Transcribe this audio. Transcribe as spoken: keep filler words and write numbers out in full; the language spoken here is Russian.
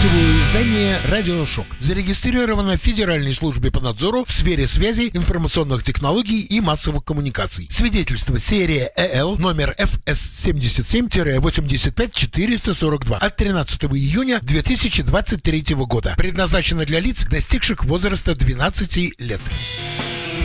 Глянцевое издание «Радиошок» зарегистрировано в Федеральной службе по надзору в сфере связи, информационных технологий и массовых коммуникаций. Свидетельство серия ЭЛ номер эф эс семьдесят семь восемьдесят пять четыреста сорок два от тринадцатого июня две тысячи двадцать третьего года. Предназначено для лиц, достигших возраста двенадцати лет.